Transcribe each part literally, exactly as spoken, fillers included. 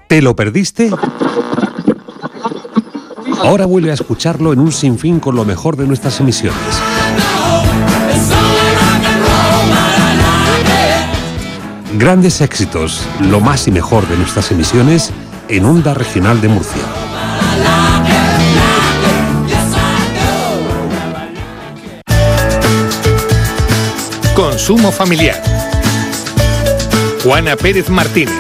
¿Te lo perdiste? Ahora vuelve a escucharlo en un sinfín con lo mejor de nuestras emisiones. Grandes éxitos, lo más y mejor de nuestras emisiones en Onda Regional de Murcia. Consumo familiar. Juana Pérez Martínez.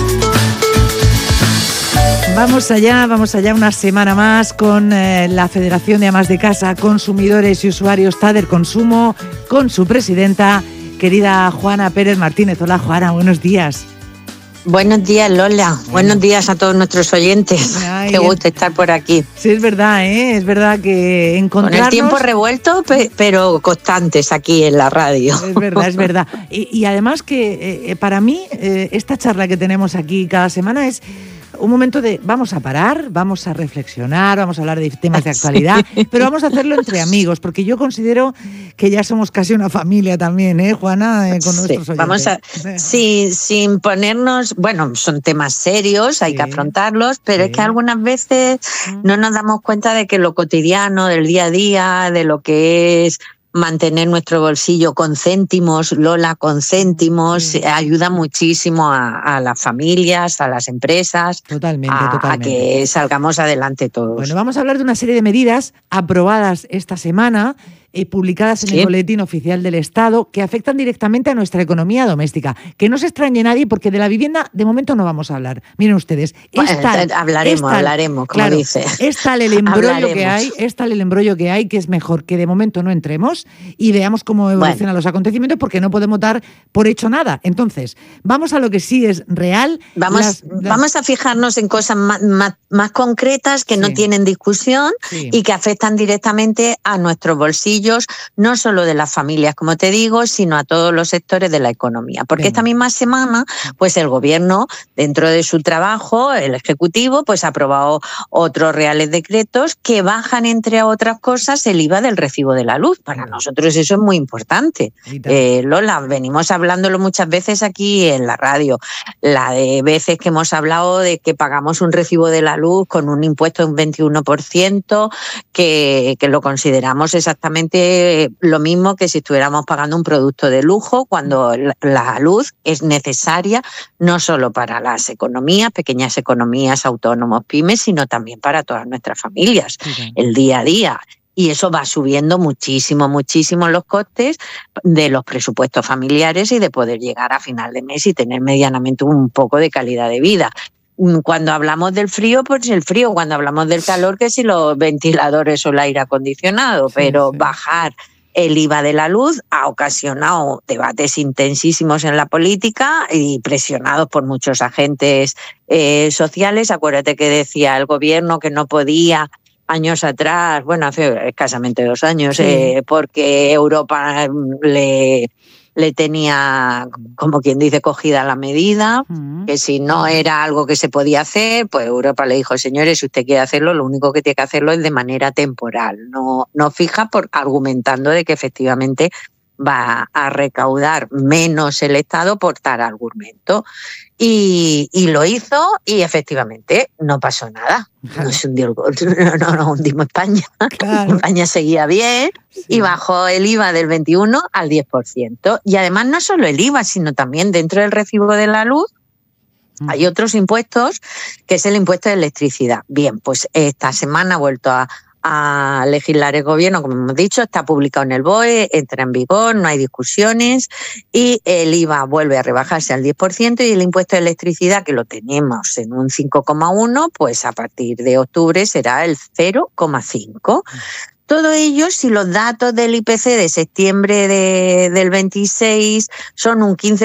Vamos allá, vamos allá una semana más con eh, la Federación de Amas de Casa, Consumidores y Usuarios Tader Consumo, con su presidenta, querida Juana Pérez Martínez. Hola Juana, buenos días. Buenos días, Lola. Bueno. Buenos días a todos nuestros oyentes. Ay, Qué gusto estar por aquí. Sí, es verdad, ¿eh? Es verdad que encontrarnos... Con el tiempo revuelto, pero constantes aquí en la radio. Es verdad, es verdad. Y, y además que eh, para mí eh, esta charla que tenemos aquí cada semana es un momento de vamos a parar, vamos a reflexionar, vamos a hablar de temas de actualidad, sí. Pero vamos a hacerlo entre amigos, porque yo considero que ya somos casi una familia también, ¿eh, Juana? Eh, con sí, nuestros oyentes. Vamos a, sí, sin ponernos, bueno, son temas serios, hay sí. que afrontarlos, pero sí. es que algunas veces no nos damos cuenta de que lo cotidiano, del día a día, de lo que es mantener nuestro bolsillo con céntimos, Lola, con céntimos, sí. ayuda muchísimo a, a las familias, a las empresas, totalmente, a, totalmente. a que salgamos adelante todos. Bueno, vamos a hablar de una serie de medidas aprobadas esta semana, eh, publicadas en sí. el Boletín Oficial del Estado, que afectan directamente a nuestra economía doméstica. Que no se extrañe nadie, porque de la vivienda de momento no vamos a hablar. Miren ustedes, bueno, es tal, hablaremos, es tal, hablaremos, como claro, dice. Es tal el embrollo que hay, es tal el embrollo que hay, que es mejor que de momento no entremos y veamos cómo evolucionan bueno. los acontecimientos, porque no podemos dar por hecho nada. Entonces, vamos a lo que sí es real. Vamos, las, las... vamos a fijarnos en cosas más, más, más concretas que sí. no tienen discusión sí. y que afectan directamente a nuestros bolsillos, no solo de las familias, como te digo, sino a todos los sectores de la economía. Porque Venga. esta misma semana, pues el Gobierno, dentro de su trabajo, el Ejecutivo, pues ha aprobado otros reales decretos que bajan, entre otras cosas, el I V A del recibo de la luz. Para nosotros eso es muy importante. Eh, Lola, venimos hablándolo muchas veces aquí en la radio. La de veces que hemos hablado de que pagamos un recibo de la luz con un impuesto de un veintiuno por ciento, que, que lo consideramos exactamente lo mismo que si estuviéramos pagando un producto de lujo, cuando la luz es necesaria no solo para las economías, pequeñas economías, autónomos, pymes, sino también para todas nuestras familias, sí. el día a día. Y eso va subiendo muchísimo, muchísimo los costes de los presupuestos familiares y de poder llegar a final de mes y tener medianamente un poco de calidad de vida. Cuando hablamos del frío, pues el frío. Cuando hablamos del calor, que si los ventiladores o el aire acondicionado. Sí, pero sí. bajar el I V A de la luz ha ocasionado debates intensísimos en la política y presionados por muchos agentes eh, sociales. Acuérdate que decía el Gobierno que no podía... años atrás, bueno, hace escasamente dos años, sí. eh, porque Europa le, le tenía, como quien dice, cogida la medida, uh-huh. que si no era algo que se podía hacer, pues Europa le dijo, señores, si usted quiere hacerlo, lo único que tiene que hacerlo es de manera temporal, no, no fija, por, argumentando de que efectivamente va a recaudar menos el Estado por tal argumento. Y, y lo hizo y efectivamente no pasó nada. No se hundió, no, no, no hundimos España. Claro. España seguía bien sí. y bajó el I V A del veintiuno al diez por ciento. Y además no solo el I V A, sino también dentro del recibo de la luz mm. hay otros impuestos, que es el impuesto de electricidad. Bien, pues esta semana ha vuelto a a legislar el Gobierno, como hemos dicho, está publicado en el B O E, entra en vigor, no hay discusiones y el I V A vuelve a rebajarse al diez por ciento y el impuesto de electricidad, que lo tenemos en un cinco coma uno, pues a partir de octubre será el cero coma cinco. Todo ello, si los datos del I P C de septiembre de, del veintiséis son un quince